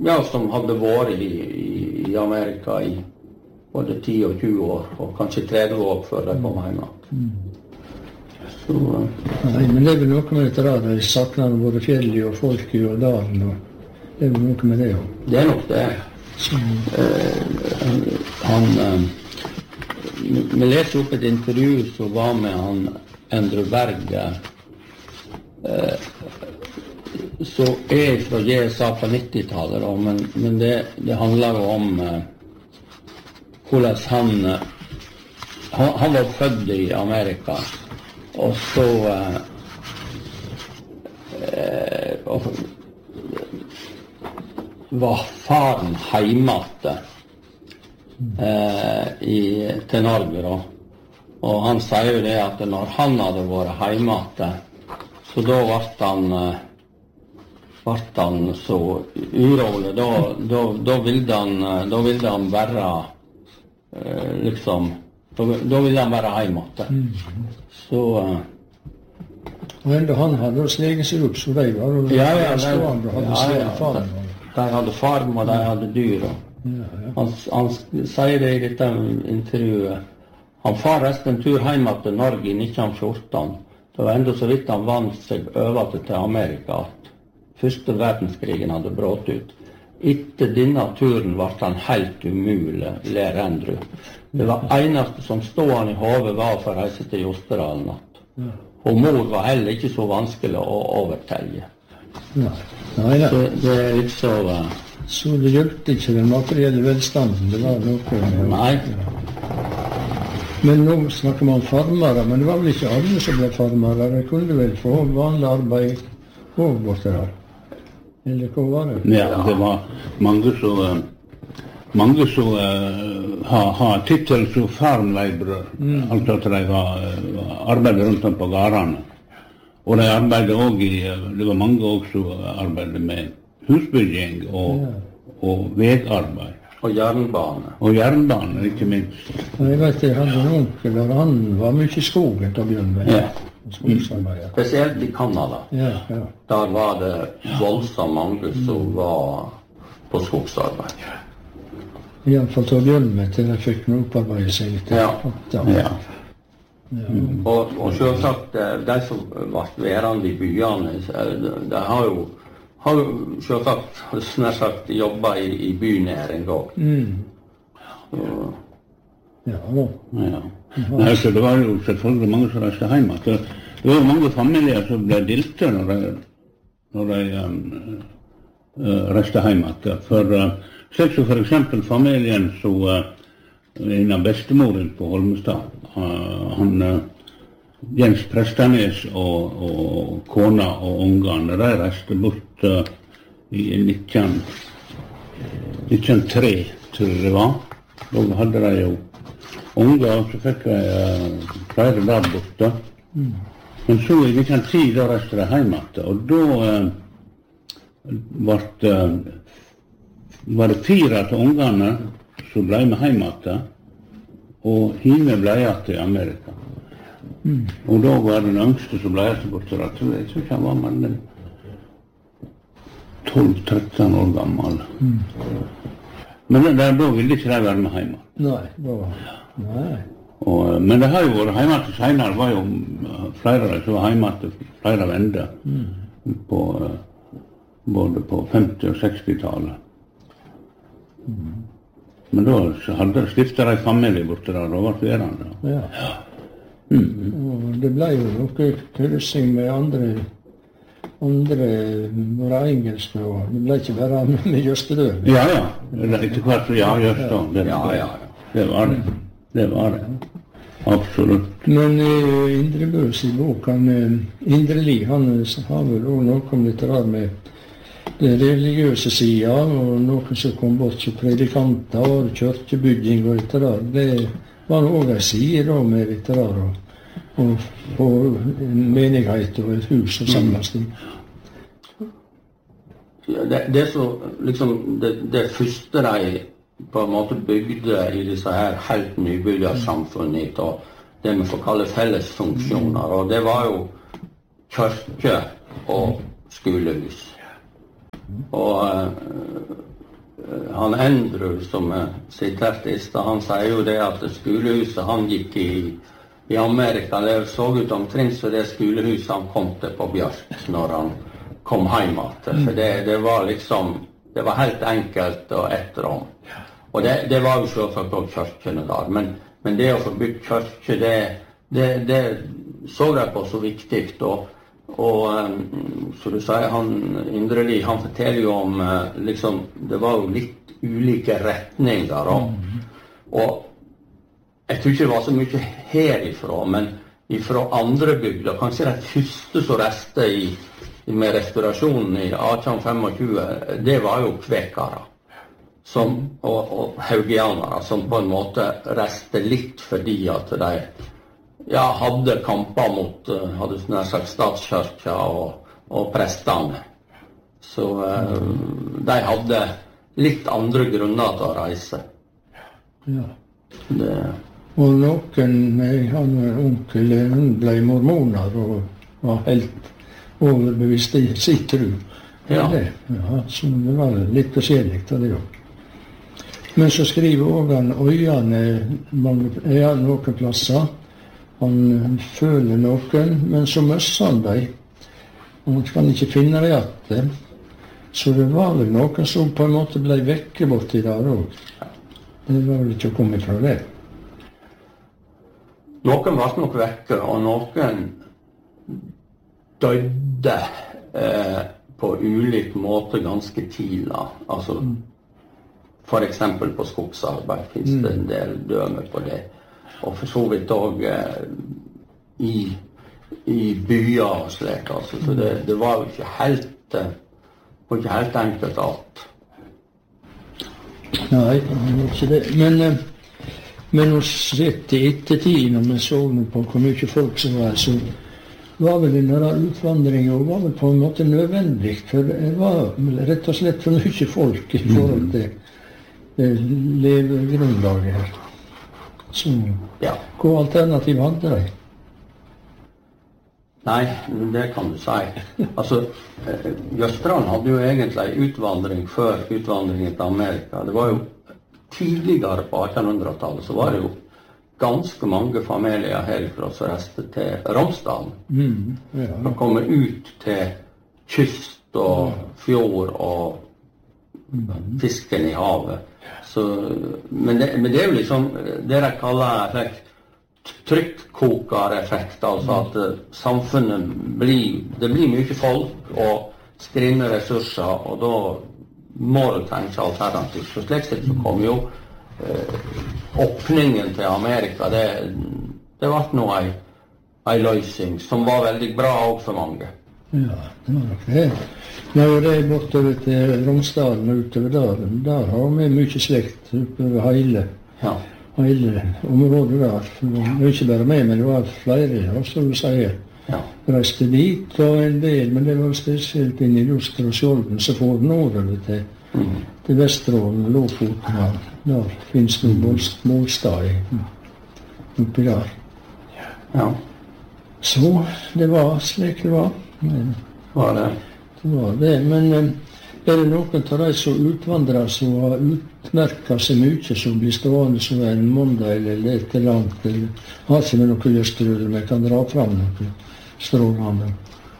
Ja, som hadde vært i Amerika i både 10 og 20 år, og kanskje 30 år før de kom hjem. Så, nei, men det vel noe med dette der, de sakner både fjellet og folket og dalen, og det vel noe med det også. det nok det. Vi leser opp et intervju som var med han Endre Berg, så fra GSA på 90-tallet, men det handler jo om hvordan han var født i Amerika, og så var faren hjemme til Norge da. Og han sier jo det at når han hadde vært hjemme, så da ble han så urolig, da ville han være liksom, da ville han være hjemme. Så og enda han hadde slegen seg opp, så de var jo stående og hadde slegen farm. De hadde farm, og de hadde dyr. Han sier det i dette intervjuet. Han far resten en tur hjemme til Norge i 1914. Det var enda så vidt han vant seg over til Amerika at Første verdenskrigen hadde brått ut. Etter denne turen ble han helt umulig, ler Endrud. Det var eneste som stod han i hodet var for å reise til Jostedalen. Og mor var heller ikke så vanskelig å overtelle. Nei. Det liksom... Så det hjelpte ikke den materielle velstanden, det var noe... Nei. Men nå snakker man om farmere, men det var vel ikke alle som ble farmere. De kunne vel få vanlig arbeid og borte der. Eller hva var det? Ja, det var mange som har titel som farmleibrør. Altså at de var arbeidet rundt om på gårdene. Og de arbeidet også det var mange også som arbeidet med husbygging og vegarbeid. Og jernbane. Og jernbane, ikke minst. Jeg vet jeg hadde en onkel der, han var mye i skogen til å begynne med. Spesielt i Kanada. Der var det voldsomt mange som var på skogsarbeid. I hvert fall til å begynne med, til jeg fikk noe opparbeide seg litt. Og selvsagt, de som ble værende i byene, de har jo selvsagt snart sagt jobbet i bynæring også. Nei, så det var jo selvfølgelig mange som reiste hjemme. Det var jo mange familier som ble dilte når de reiste hjemme. Slik som for eksempel familien som en av bestemoren på Holmestad, Jens Prestanes og kona og ungene, de reiste bort i 1903, tror jeg det var. Da hadde de jo unger, og så fikk de flere der borte. Men så i 1910 da reiste de hjem igjen, og da var det 4 av ungene som ble med hjem igjen, og hine ble igjen til Amerika. Og da var den yngste som ble igjen borte, jeg tror ikke han var med 12-13 år gammel. Men da ville ikke de være med hjemme. Nei. Men det har jo vært hjemme til senere, var jo flere som var hjemme til flere vender, både på 50- og 60-tallet. Men da stiftet de familie borte der, og ble værende. Og det ble jo noe kryssing med andre var engelske, og det ble ikke bare med Jøstedøl. Etter hvert så Jøstedøl, det var det. Absolutt. Men Indre Bøs i boken, Indre Li, han har vel også noe om litt rar med den religiøse siden, og noen som kom bort som predikanter, og kjørkebygging og litt rar. Det var også en side da med litt rar, og en menighet og et hus og samles i. Det så, liksom, det første de på en måte bygde i disse her helt nybygde samfunnet, og det vi får kalle fellesfunksjoner, og det var jo kirke og skolehus. Og han Andrew, som siterte i sted, han sier jo det at skolehuset han gikk i Amerika, det så ut omtrent som det skolehuset han kom til på Bjørk når han kom hjem igjen. For det var liksom, det var helt enkelt og ett rom. Og det var jo selvsagt også kirkene der, men det å få bygd kirke, det så jeg på så viktig, og så du sier, han Indreli, han forteller jo om, liksom, det var jo litt ulike retninger, og jeg tror ikke det var så mye herifra, men ifra andre bygder, kanskje det første som reste med restaurasjonen i 1825, det var jo kvekere, og haugianere, som på en måte reste litt fordi at de hadde kamper mot, hadde nær sagt statskirka og prestene. Så de hadde litt andre grunner til å reise. Ja. Og noen, han onkel, hun ble mormoner og var helt overbevist i sitt tro. Ja, så det var litt forskjellig av det også. Men så skriver også han øyene noen plasser. Han føler noen, men så møsser han dem. Han kan ikke finne det igjen. Så det var vel noen som på en måte ble vekke borti der også. Det var vel ikke å komme fra det. Noen var nok vekke, og noen døde på ulik måte ganske tidlig. Altså, for eksempel på skogsarbeid finnes det en del dømer på det. Og for så vidt også i byer og slik. Altså. Så det var jo ikke helt enkelt alt. Nei, det var ikke det. Men å sett i ettertid, når vi så på hvor mye folk som var, så var vel denne utvandringen var vel på en måte nødvendig, for det var rett og slett for mye folk i forhold til levegrunnlaget her. Så hva alternativ hadde de? Nei, det kan du si. Altså, Jøstrand hadde jo egentlig utvandring før utvandringen til Amerika. Det var jo tidligere på 1800-tallet, så var det jo ganske mange familier herfra som reiste til Romsdalen. De kommer ut til kyst og fjord og fisken i havet. Så, men det er jo liksom det de kaller trykkokereffekt, altså at samfunnet det blir mye folk og skrinne ressurser, og da må du tenke alternativt. Så slik sett så kom jo åpningen til Amerika, det var nå en løsning som var veldig bra også for mange. Ja, det var nok det. Når det er bortover til Romsdalen og utover der har vi mye slekt oppover hele området der. Det var ikke bare meg, men det var flere, som du sier. Reiste dit og en del, men det var spesielt inn i Luster og Skjolden, så får den over til Vesterålen og Lofoten. Der finnes det målstad oppi der. Ja. Så det var slik det var. Var det? Det var det, men er det noen av de som utvandrer som har utmerket seg mye, som blir stående som en måndag eller et eller annet, eller har ikke med noe lystrød, men kan dra fram noe strålende?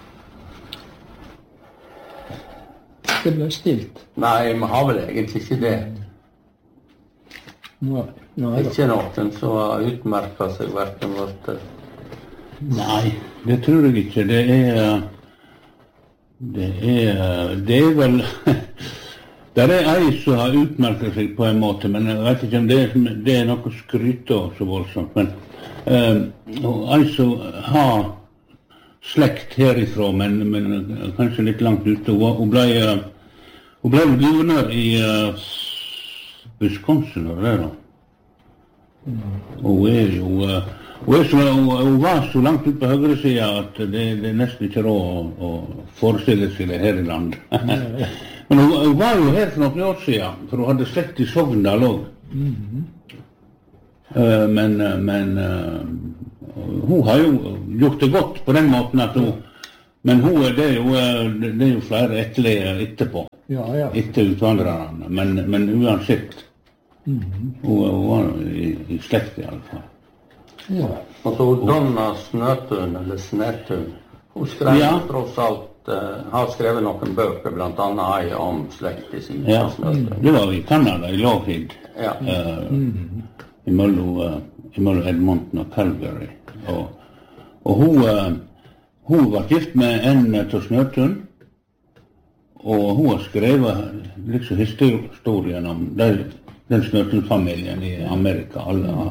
Det ble stilt. Nei, vi har vel egentlig ikke det. Nei, ikke noen som har utmerket seg hverken vårt. Nei, det tror jeg ikke. Det er vel der er ei som har utmerket seg på en måte, men jeg vet ikke om det er noe skryt av så voldsomt, men ei som har slekt herifra, men kanskje litt langt ute. Hun ble guvernør i Wisconsin, og det da. Hun var så langt ut på høyre siden at det er nesten ikke råd å forestille seg det her i land. Men hun var jo her for noen år siden, for hun hadde slekt i Sogndal også. Men hun har jo gjort det godt på den måten at Men det er jo flere etterligere etterpå. Ja. Etter utvandrerne. Men uansett. Hun var i slekt i alle fall. Ja. Altså Donna Snøtun, eller Snætun, hun skrev tross alt, har skrevet noen bøker, blant annet ei om slekt i sin Snøtun. Det var i Canada, i Lougheed. Ja. Imellom Edmonton og Calgary. Og hun var gift med en til Snøtun, og hun har skrevet liksom historien om den Snøtun-familien i Amerika,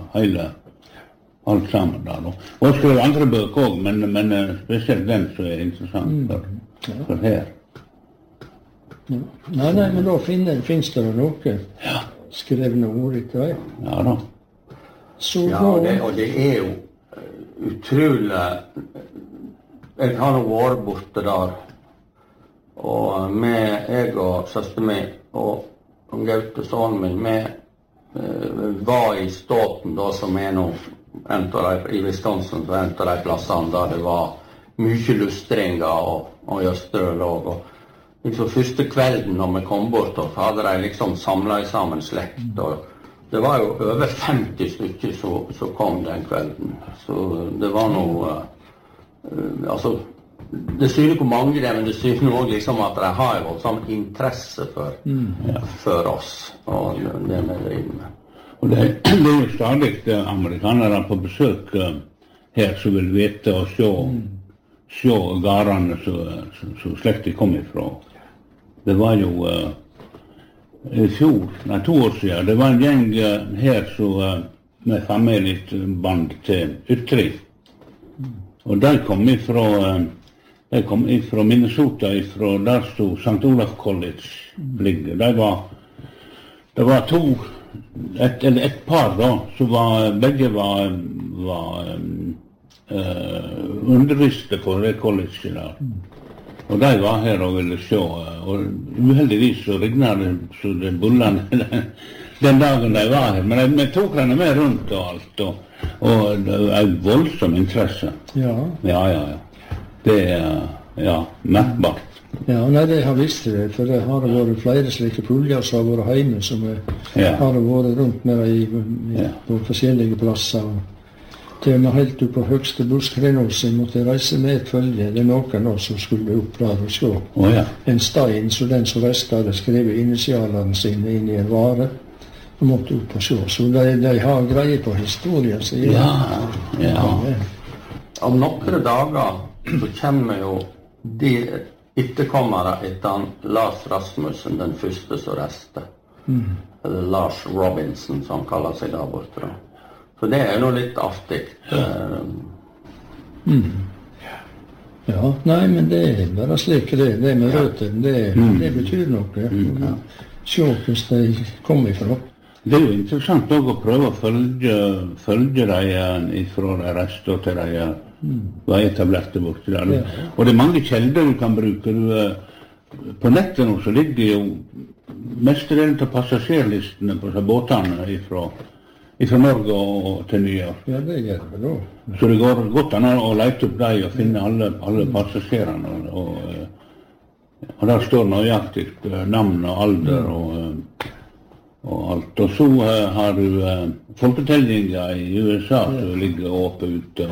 alt sammen der. Og hun skrev andre bøker også, men spesielt den som er interessant for her. Ja. Nei, men da finnes det noe skrevne ord etter vei. Ja da. Og det er jo utrolig. Jeg har nå vært borte der, og jeg og søster min og Gaute sønnen min, vi var i Ståten da, som er nå i Wisconsin, så en av de plassene der det var mye lustringer og jøsterølog. Og liksom første kvelden når vi kom bort, så hadde de liksom samlet sammen slekt. Og det var jo over 50 stykker som kom den kvelden. Så det var noe, altså, det syner hvor mange det er, men det syner også liksom at de har jo sånn interesse for oss, og det vi driver med. Og det er jo stadig amerikanere på besøk her som vil vite og se garene som slektet kom ifra. Det var jo i fjor, 2 år siden, det var en gjeng her med familieband til Ytri. Og de kom ifra Minnesota, ifra der stod St. Olaf College ligger. Det var et par da, så begge var underviste på det colleget der. Og de var her og ville se, og uheldigvis så regnet det så det bullene den dagen de var her. Men vi tok henne med rundt og alt, og det var en voldsom interesse. Ja. Det er merkbart. Ja, nei, det har visst det, for det har vært flere slike puljer som har vært hjemme, som har vært rundt med på forskjellige plasser. Til og med helt opp på høgste buskrenåsen måtte reise med et følge. Det er noen som skulle opp der og se. En stein, så den som reiste hadde skrevet initialene sine inn i en vare, og måtte opp og se. Så de har greie på historien. Så Om noen dager så kommer jo de etterkommere etter Lars Rasmussen, den første som reiste. Eller Lars Robinson, som han kaller seg der borte. Så det er noe litt artig. Ja, nei, men det er bare slik det med røttene, det betyr noe. Se hvordan de kommer ifra. Det er jo interessant å prøve å følge dem fra de reiste til de var etablerte borte der. Og det er mange kjelder du kan bruke. På nettet nå så ligger jo mestedelen av passasjerlistene på båtene fra Norge og til New York. Ja, det gjør det da. Så det går godt an å lete opp dem og finne alle passasjerene. Og der står nøyaktig navn og alder og alt. Og så har du folketellinger i USA som ligger åpent ute,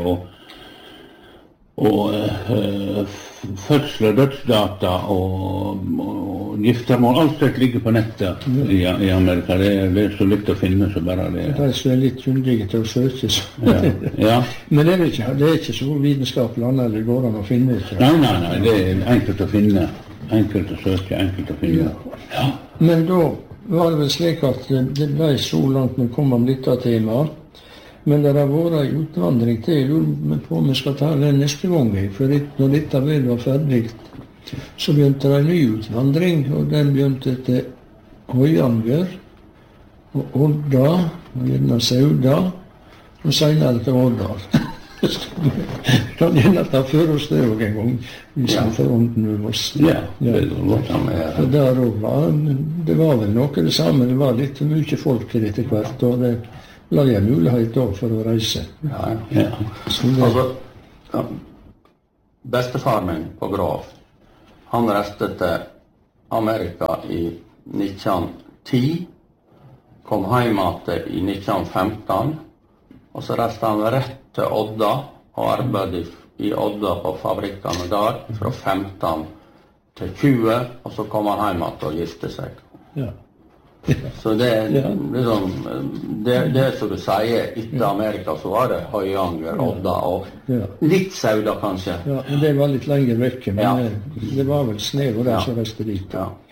og fødsel og dødsdata og giftermål, alt det ligger på nettet i Amerika. Det er så likt å finne så bare det. Det er så litt kyndige til å søke. Ja. Men det er ikke så vitenskapelig annet det går an å finne. Nei, det er enkelt å finne. Enkelt å søke, enkelt å finne. Ja. Men da var det vel slik at det ble så langt når vi kom om dette temaet. Men det har vært en utvandring til. Jeg lurer på om vi skal ta den neste gang. For når dette vel var ferdig, så begynte det en ny utvandring. Og den begynte til Høyanger og Odda, og gjerne Sauda, og senere til Årdal. Kan gjerne ta for oss det også en gang, hvis vi får ånden med oss. Ja, det går godt an med det. Der også det var vel noe det samme. Det var litt mye folk til etter hvert, og det la jeg mulighet da for å reise. Altså, bestefar min på Grav. Han reiste til Amerika i 1910, kom hjem igjen i 1915, og så reiste han rett til Odda og arbeidet i Odda på fabrikkene der fra 15 til 20, og så kom han hjem igjen og gifte seg. Ja. Så det liksom, det som du sier, etter Amerika så var det Høyanger, Odda og litt Sauda kanskje. Ja, men det var litt lenger vekke, men det var vel Snev og der som reiste dit. Ja.